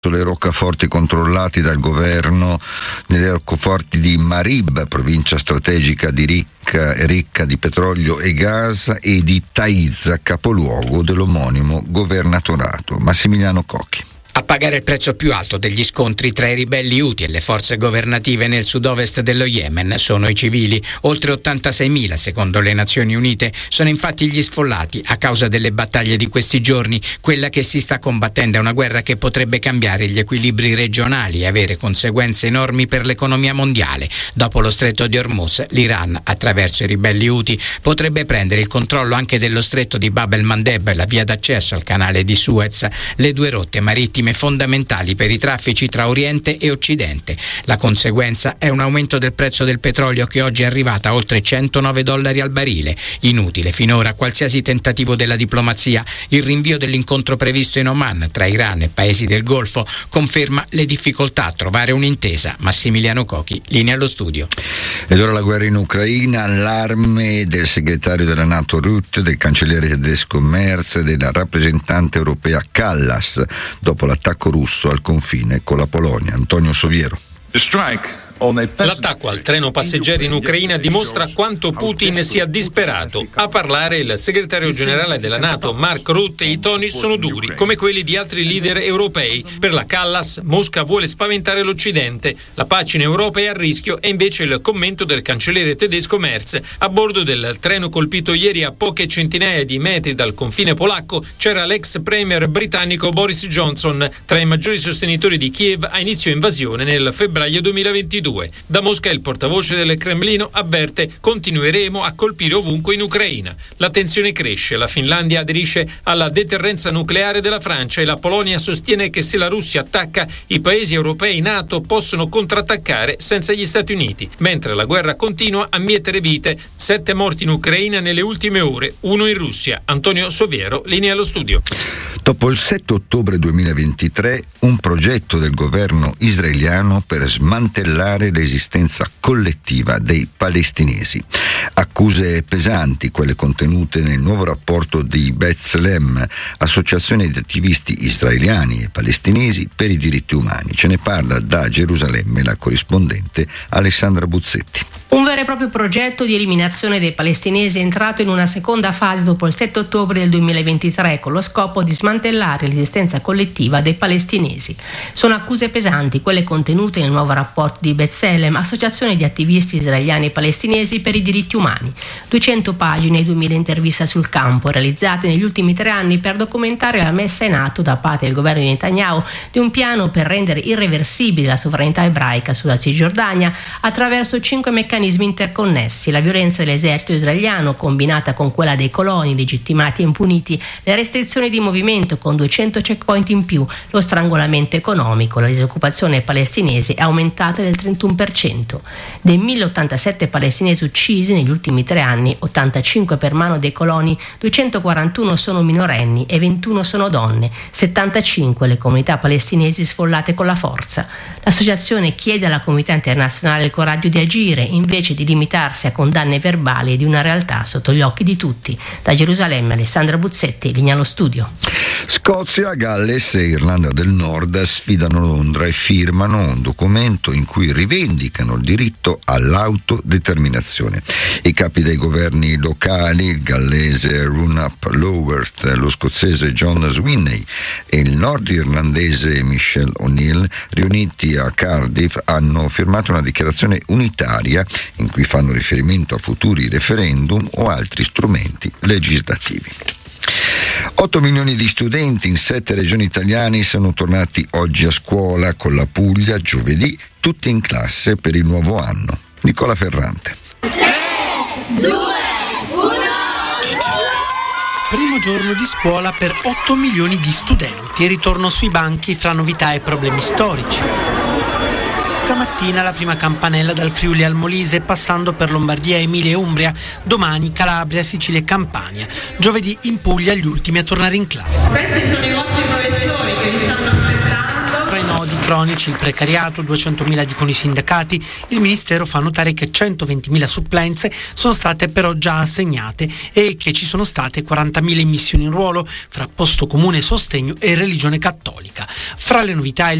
le roccaforti controllati dal governo nelle roccaforti di Marib, provincia strategica di ricca di petrolio e gas, e di Taiz, capoluogo dell'omonimo governatorato. Massimiliano Cocchi. A pagare il prezzo più alto degli scontri tra i ribelli Houthi e le forze governative nel sud-ovest dello Yemen sono i civili. Oltre 86.000, secondo le Nazioni Unite, sono infatti gli sfollati a causa delle battaglie di questi giorni. Quella che si sta combattendo è una guerra che potrebbe cambiare gli equilibri regionali e avere conseguenze enormi per l'economia mondiale. Dopo lo stretto di Hormuz, l'Iran, attraverso i ribelli Houthi, potrebbe prendere il controllo anche dello stretto di Bab el-Mandeb, la via d'accesso al canale di Suez, le due rotte marittime fondamentali per i traffici tra Oriente e Occidente. La conseguenza è un aumento del prezzo del petrolio che oggi è arrivato a oltre $109 al barile. Inutile finora qualsiasi tentativo della diplomazia. Il rinvio dell'incontro previsto in Oman tra Iran e paesi del Golfo conferma le difficoltà a trovare un'intesa. Massimiliano Cocchi, linea allo studio. Ed ora la guerra in Ucraina, allarme del segretario della NATO Rutte, del cancelliere tedesco Merz e della rappresentante europea Kallas dopo l'attacco russo al confine con la Polonia. Antonio Soviero. L'attacco al treno passeggeri in Ucraina dimostra quanto Putin sia disperato. A parlare il segretario generale della NATO, Mark Rutte, i toni sono duri, come quelli di altri leader europei. Per la Kallas, Mosca vuole spaventare l'Occidente. La pace in Europa è a rischio, e invece il commento del cancelliere tedesco Merz. A bordo del treno colpito ieri a poche centinaia di metri dal confine polacco c'era l'ex premier britannico Boris Johnson, tra i maggiori sostenitori di Kiev a inizio invasione nel febbraio 2022. Da Mosca il portavoce del Cremlino avverte: continueremo a colpire ovunque in Ucraina. La tensione cresce, la Finlandia aderisce alla deterrenza nucleare della Francia e la Polonia sostiene che se la Russia attacca, i paesi europei NATO possono contrattaccare senza gli Stati Uniti. Mentre la guerra continua a mietere vite, 7 morti in Ucraina nelle ultime ore, 1 in Russia. Antonio Soviero, linea allo studio. Dopo il 7 ottobre 2023, un progetto del governo israeliano per smantellare l'esistenza collettiva dei palestinesi. Accuse pesanti, quelle contenute nel nuovo rapporto di B'Tselem, associazione di attivisti israeliani e palestinesi per i diritti umani. Ce ne parla da Gerusalemme la corrispondente Alessandra Buzzetti. Un vero e proprio progetto di eliminazione dei palestinesi è entrato in una seconda fase dopo il 7 ottobre del 2023 con lo scopo di smantellare l'esistenza collettiva dei palestinesi. Sono accuse pesanti, quelle contenute nel nuovo rapporto di B'Tselem, associazione di attivisti israeliani e palestinesi per i diritti umani. 200 pagine e 2000 interviste sul campo realizzate negli ultimi 3 anni per documentare la messa in atto da parte del governo di Netanyahu di un piano per rendere irreversibile la sovranità ebraica sulla Cisgiordania attraverso 5 meccanismi interconnessi: la violenza dell'esercito israeliano combinata con quella dei coloni legittimati e impuniti, le restrizioni di movimento con 200 checkpoint in più, lo strangolamento economico. La disoccupazione palestinese è aumentata del 31%. Dei 1087 palestinesi uccisi negli ultimi 3 anni, 85 per mano dei coloni, 241 sono minorenni e 21 sono donne, 75 le comunità palestinesi sfollate con la forza. L'associazione chiede alla comunità internazionale il coraggio di agire invece di limitarsi a condanne verbali di una realtà sotto gli occhi di tutti. Da Gerusalemme, Alessandra Buzzetti, linea allo studio. Scozia, Galles e Irlanda del Nord sfidano Londra e firmano un documento in cui rivendicano il diritto all'autodeterminazione. I capi dei governi locali, il gallese Runap Lowert, lo scozzese John Swinney e il nordirlandese Michelle O'Neill, riuniti a Cardiff, hanno firmato una dichiarazione unitaria in cui fanno riferimento a futuri referendum o altri strumenti legislativi. 8 milioni di studenti in 7 regioni italiane sono tornati oggi a scuola, con la Puglia giovedì tutti in classe per il nuovo anno. Nicola Ferrante. 3, 2, 1. Primo giorno di scuola per 8 milioni di studenti e ritorno sui banchi fra novità e problemi storici. Stamattina la prima campanella dal Friuli al Molise, passando per Lombardia, Emilia e Umbria, domani Calabria, Sicilia e Campania. Giovedì in Puglia gli ultimi a tornare in classe. Questi sono i vostri professori che vi stanno aspettando. Fra i nodi che cronici, il precariato, 200.000 dicono i sindacati. Il Ministero fa notare che 120.000 supplenze sono state però già assegnate e che ci sono state 40.000 immissioni in ruolo fra posto comune, sostegno e religione cattolica. Fra le novità